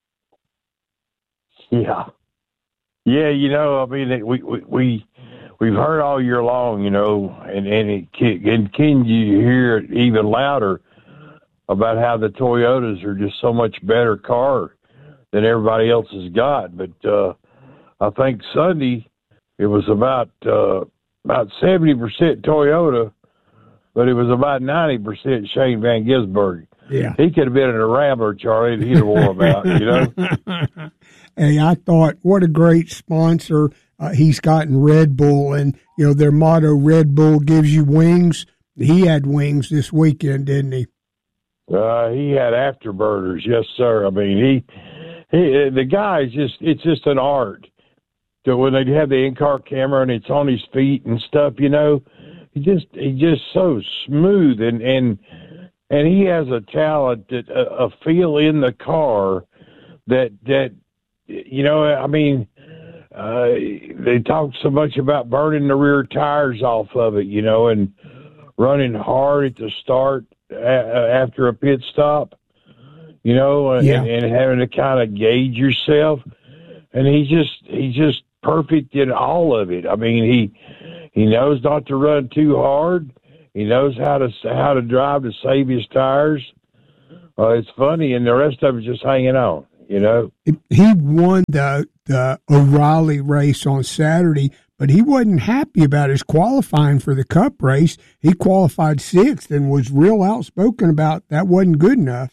Yeah. Yeah, you know, I mean, we, we, we, we've heard all year long, you know, and, and, it can, and can you hear it even louder about how the Toyotas are just so much better car than everybody else has got. But uh, I think Sunday it was about uh, about seventy percent Toyota, but it was about ninety percent Shane Van Gisbergen. Yeah. He could have been in a Rambler, Charlie, that he'd have wore about, you know? Hey, I thought, what a great sponsor uh, he's got in Red Bull. And, you know, their motto, Red Bull gives you wings. He had wings this weekend, didn't he? Uh, he had afterburners, yes, sir. I mean, he, he, the guy's just, it's just an art. So when they have the in-car camera and it's on his feet and stuff, you know, he just, he just so smooth and, and, and he has a talent, that, a, a feel in the car that, that, you know, I mean, uh, they talk so much about burning the rear tires off of it, you know, and running hard at the start after a pit stop, you know, and, yeah. and having to kind of gauge yourself. And he just, he just perfect in all of it. I mean, he he knows not to run too hard. He knows how to how to drive to save his tires. Uh, it's funny, and the rest of it's just hanging on. You know, he won the the O'Reilly race on Saturday, but he wasn't happy about his qualifying for the Cup race. He qualified sixth and was real outspoken about that wasn't good enough.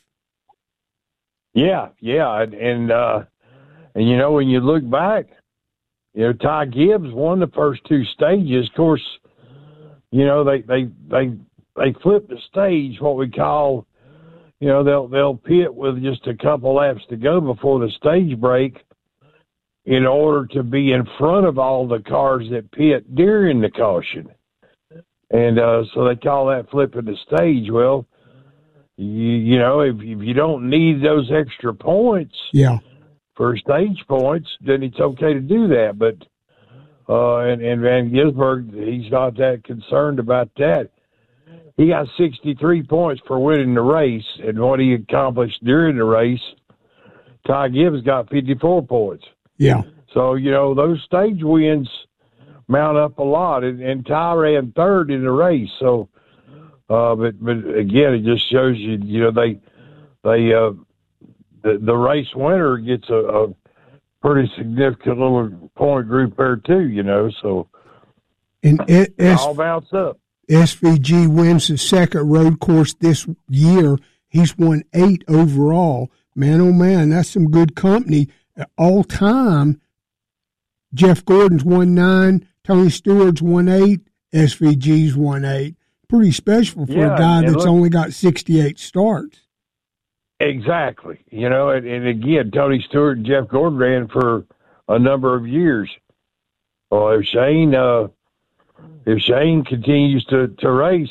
Yeah, yeah, and and, uh, and you know, when you look back, you know, Ty Gibbs won the first two stages. Of course, you know, they they they they flipped the stage, what we call. You know, they'll they'll pit with just a couple laps to go before the stage break in order to be in front of all the cars that pit during the caution. And uh, so they call that flipping the stage. Well, you, you know, if, if you don't need those extra points yeah. for stage points, then it's okay to do that. But uh, and, and Van Gisbergen, he's not that concerned about that. He got sixty-three points for winning the race, and what he accomplished during the race, Ty Gibbs got fifty-four points. Yeah. So, you know, those stage wins mount up a lot, and, and Ty ran third in the race. So, uh, but but again, it just shows you, you know, they they uh, the the race winner gets a, a pretty significant little point group there too, you know. So, and it, it all bounce up. S V G wins the second road course this year. He's won eight overall. Man, oh man, that's some good company. All time, Jeff Gordon's won nine, Tony Stewart's won eight, S V G's won eight. Pretty special for yeah, a guy that's look, only got sixty-eight starts. Exactly. You know, and, and again, Tony Stewart and Jeff Gordon ran for a number of years. Well, if Shane... Uh, If Shane continues to, to race,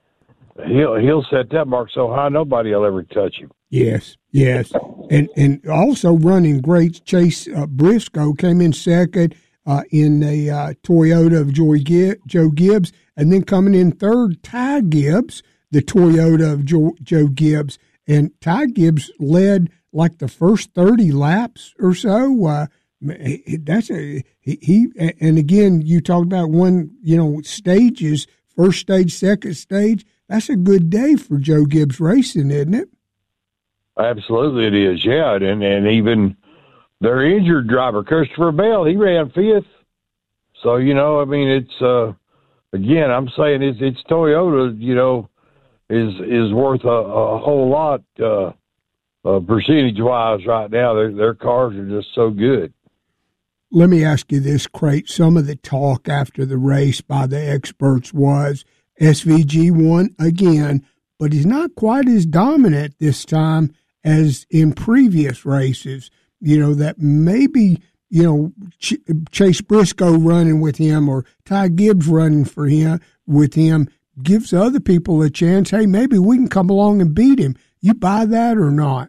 he'll he'll set that mark so high nobody will ever touch him. Yes, yes, and and also running great. Chase uh, Briscoe came in second uh, in the uh, Toyota of Joy Gibbs, Joe Gibbs, and then coming in third, Ty Gibbs, the Toyota of Joe, Joe Gibbs, and Ty Gibbs led like the first thirty laps or so. Uh, That's a he, he and again you talked about one you know stages, first stage, second stage. That's a good day for Joe Gibbs Racing, isn't it? Absolutely, it is. Yeah, and and even their injured driver Christopher Bell, he ran fifth. So you know, I mean, it's uh, again, I'm saying it's it's Toyota. You know, is is worth a, a whole lot uh, uh, percentage wise right now. Their their cars are just so good. Let me ask you this, Crate. Some of the talk after the race by the experts was S V G won again, but he's not quite as dominant this time as in previous races. You know, that maybe, you know, Ch- Chase Briscoe running with him or Ty Gibbs running for him with him gives other people a chance. Hey, maybe we can come along and beat him. You buy that or not?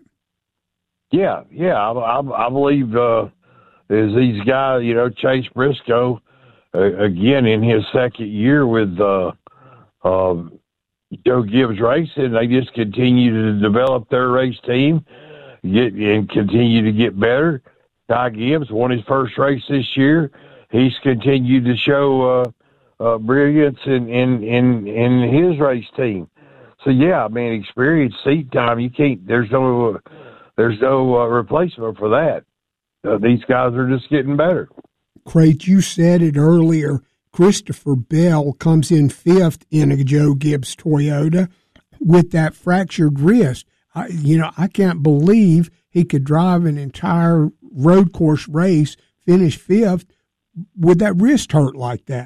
Yeah, yeah, I, I, I believe uh, is these guys, you know, Chase Briscoe, uh, again, in his second year with uh, uh, Joe Gibbs Racing, they just continue to develop their race team get and continue to get better. Ty Gibbs won his first race this year. He's continued to show uh, uh, brilliance in, in, in, in his race team. So, yeah, I mean, experience, seat time, you can't, there's no, there's no uh, replacement for that. Uh, these guys are just getting better. Crate, you said it earlier. Christopher Bell comes in fifth in a Joe Gibbs Toyota with that fractured wrist. I, you know, I can't believe he could drive an entire road course race, finish fifth with that wrist hurt like that.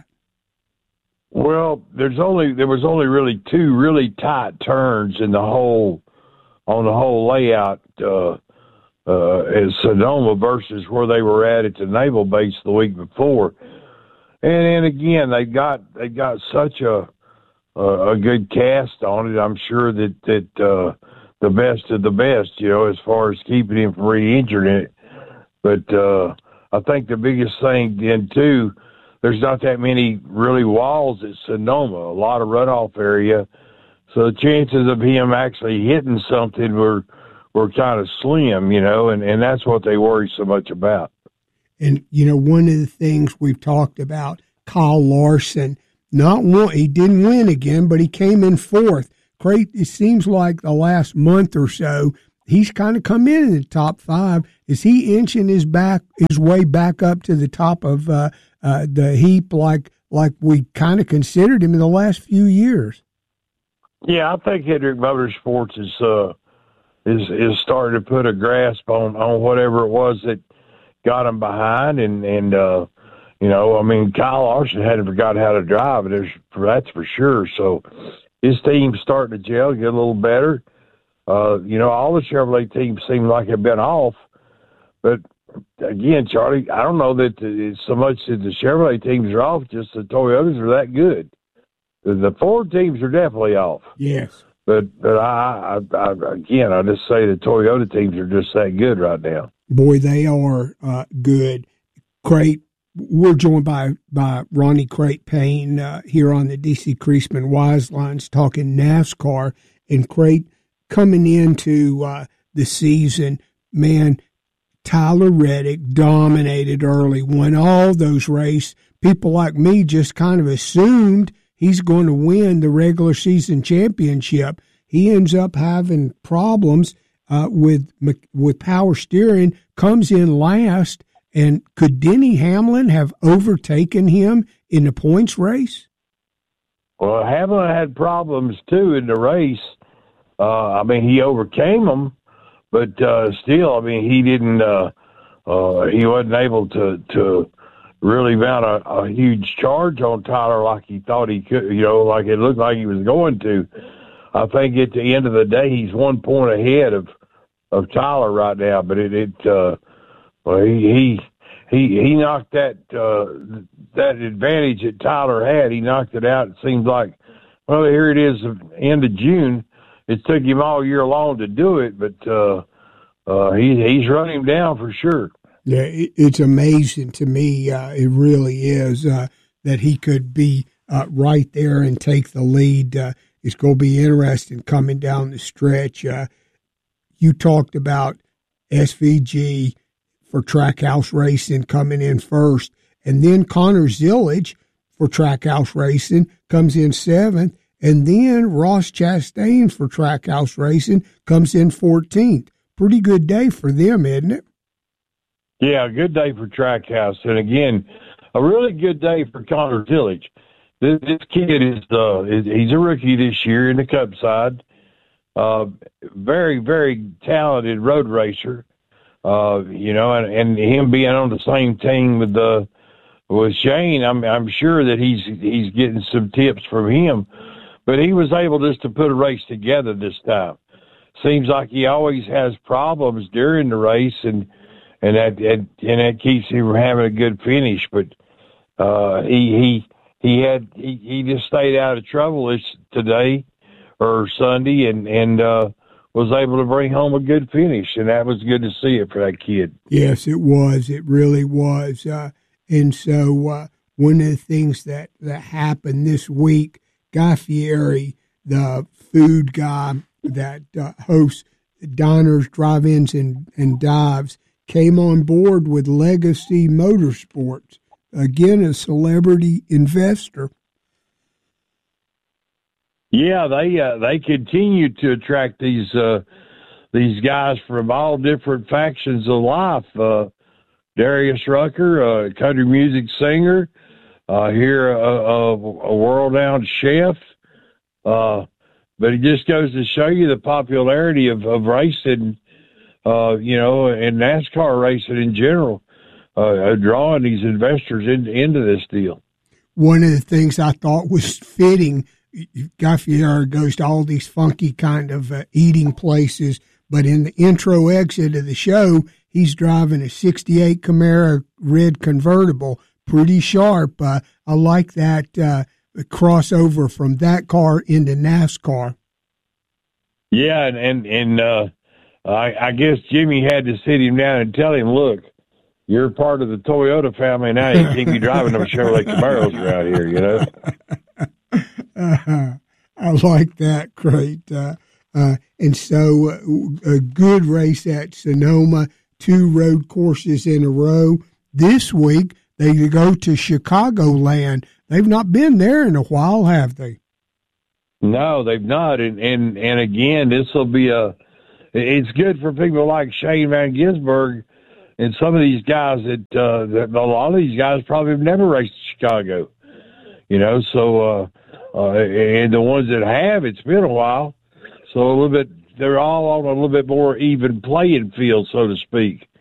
Well, there's only there was only really two really tight turns in the whole on the whole layout. Uh, Uh, as Sonoma versus where they were at at the Naval Base the week before, and, and again they got they got such a, a a good cast on it. I'm sure that that uh, the best of the best, you know, as far as keeping him from re-injuring it. But uh, I think the biggest thing then too, there's not that many really walls at Sonoma. A lot of runoff area, so the chances of him actually hitting something were. were kind of slim, you know, and, and that's what they worry so much about. And, you know, one of the things we've talked about, Kyle Larson, not one, he didn't win again, but he came in fourth. Crate, it seems like the last month or so, he's kind of come in in the top five. Is he inching his back, his way back up to the top of uh, uh, the heap like like we kind of considered him in the last few years? Yeah, I think Hendrick Motorsports is uh, is is starting to put a grasp on, on whatever it was that got him behind, and and uh, you know, I mean, Kyle Larson hadn't forgotten how to drive, and there's that's for sure. So his team's starting to gel, get a little better. Uh, you know, all the Chevrolet teams seem like they've been off, but again, Charlie, I don't know that it's so much that the Chevrolet teams are off, just the Toyotas are that good. The, the Ford teams are definitely off. Yes. But but I, I, I again, I just say the Toyota teams are just that good right now. Boy, they are uh, good. Crate, we're joined by by Ronnie Crate Payne uh, here on the D C Creasman Wise Lines talking NASCAR. And Crate, coming into uh, the season, man, Tyler Reddick dominated early, won all those races. People like me just kind of assumed he's going to win the regular season championship. He ends up having problems uh, with with power steering, comes in last. And could Denny Hamlin have overtaken him in the points race? Well, Hamlin had problems, too, in the race. Uh, I mean, he overcame them, but uh, still, I mean, he didn't uh, – uh, he wasn't able to, to really mount a, a huge charge on Tyler like he thought he could, you know, like it looked like he was going to. I think at the end of the day, he's one point ahead of, of Tyler right now, but it, it uh, well, he, he, he, he knocked that, uh, that advantage that Tyler had. He knocked it out. It seems like, well, here it is, end of June. It took him all year long to do it, but, uh, uh, he, he's run him down for sure. Yeah, it, it's amazing to me. Uh, it really is, uh, that he could be, uh, right there and take the lead. Uh, it's going to be interesting coming down the stretch. Uh, you talked about S V G for Trackhouse Racing coming in first, and then Connor Zillage for Trackhouse Racing comes in seventh, and then Ross Chastain for Trackhouse Racing comes in fourteenth. Pretty good day for them, isn't it? Yeah, good day for Trackhouse, and again, a really good day for Connor Zillage. This, this kid is uh, he's a rookie this year in the Cup side. Uh, very, very talented road racer. Uh, you know, and, and him being on the same team with the with Shane, I'm I'm sure that he's he's getting some tips from him. But he was able just to put a race together this time. Seems like he always has problems during the race, and and that and, and that keeps him from having a good finish. But uh, he he he had he, he just stayed out of trouble this today or Sunday, and and. Uh, was able to bring home a good finish, and that was good to see it for that kid. Yes, it was. It really was. Uh, and so uh, one of the things that, that happened this week, Guy Fieri, the food guy that uh, hosts diners, drive-ins, and, and dives, came on board with Legacy Motorsports, again, a celebrity investor. Yeah, they uh, they continue to attract these uh, these guys from all different factions of life. Uh, Darius Rucker, a country music singer, uh, here a, a, a world-renowned chef. Uh, but it just goes to show you the popularity of, of racing, uh, you know, and NASCAR racing in general, uh, drawing these investors in, into this deal. One of the things I thought was fitting, Guy Fieri goes to all these funky kind of uh, eating places, but in the intro exit of the show, he's driving a sixty-eight Camaro red convertible, pretty sharp. Uh, I like that uh, crossover from that car into NASCAR. Yeah, and and, and uh, I, I guess Jimmy had to sit him down and tell him, look, you're part of the Toyota family now. You can't be driving them Chevrolet Camaros around here, you know. Uh, I like that. Great. Uh, uh, and so uh, a good race at Sonoma, two road courses in a row. This week, they go to Chicagoland. They've not been there in a while, have they? No, they've not. And, and, and again, this will be a, it's good for people like Shane Van Gisbergen and some of these guys that, uh, that a lot of these guys probably have never raced Chicago, you know, so, uh, uh, and the ones that have, it's been a while. So a little bit, they're all on a little bit more even playing field, so to speak.